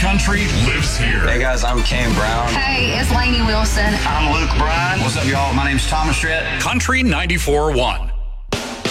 country lives here. Hey guys, I'm Kane Brown. Hey, it's Lainey Wilson. I'm Luke Bryan. What's up, y'all? My name's Thomas Rhett. Country 94.1.